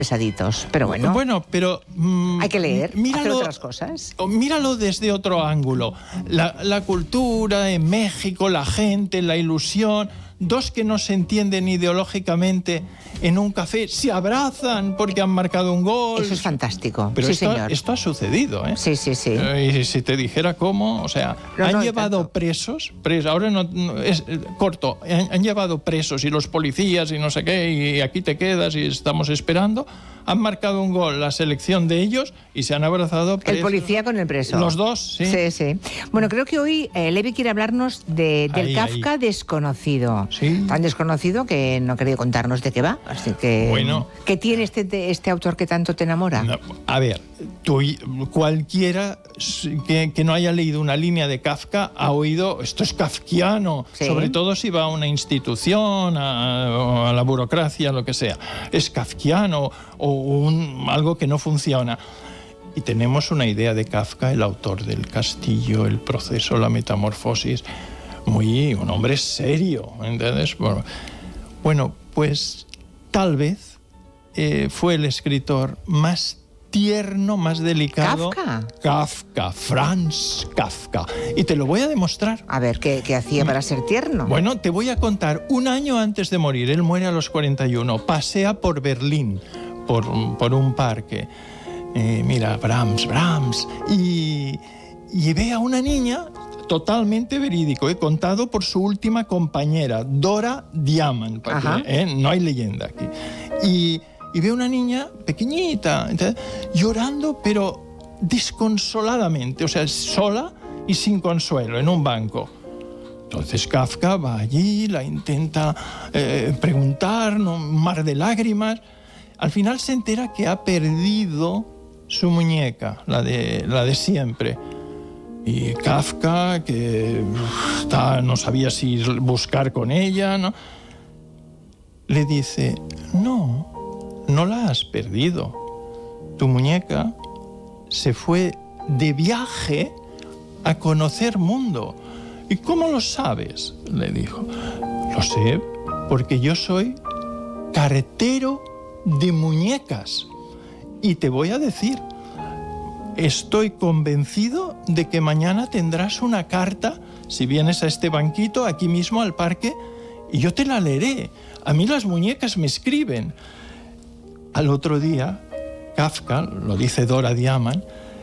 pesaditos, pero bueno. Bueno, pero... hay que leer, míralo, hacer otras cosas. Míralo desde otro ángulo. La cultura en México, la gente, la ilusión... Dos que no se entienden ideológicamente en un café se abrazan porque han marcado un gol. Eso es fantástico. Pero sí, señor. Esto ha sucedido, ¿eh? Sí, sí, sí. Y si te dijera cómo, o sea, han llevado presos, ahora es corto, han llevado presos y los policías y no sé qué, y aquí te quedas y estamos esperando. Han marcado un gol la selección de ellos y se han abrazado presos. El policía con el preso. Los dos, sí. Sí, sí. Bueno, creo que hoy Levi quiere hablarnos del Kafka desconocido. Sí. Tan desconocido que no ha querido contarnos de qué va. Así que... Bueno. ¿Qué tiene este autor que tanto te enamora? No, a ver, cualquiera que no haya leído una línea de Kafka ha oído, esto es kafkiano, sí. Sobre todo si va a una institución, a la burocracia, lo que sea. Es kafkiano o algo que no funciona. Y tenemos una idea de Kafka, el autor del Castillo, el proceso, la metamorfosis, un hombre serio, ¿entiendes? Bueno, pues tal vez fue el escritor más tierno, más delicado. ¿Kafka? Franz Kafka. Y te lo voy a demostrar. A ver, ¿qué hacía para ser tierno? Bueno, te voy a contar. Un año antes de morir, él muere a los 41, pasea por Berlín, por un parque. Mira, Brahms. Y ve a una niña, totalmente verídico, contado por su última compañera, Dora Diamant. No hay leyenda aquí. Y ve una niña pequeñita, llorando, pero desconsoladamente, o sea, sola y sin consuelo, en un banco. Entonces Kafka va allí, la intenta preguntar, un mar de lágrimas. Al final se entera que ha perdido su muñeca, la de siempre. Y Kafka, que no sabía si buscar con ella, ¿no? Le dice, no la has perdido. Tu muñeca se fue de viaje a conocer mundo. ¿Y cómo lo sabes?, le dijo. Lo sé porque yo soy cartero de muñecas. Y te voy a decir, estoy convencido de que mañana tendrás una carta, si vienes a este banquito, aquí mismo al parque, y yo te la leeré. A mí las muñecas me escriben. Al otro día, Kafka, lo dice Dora Diamant,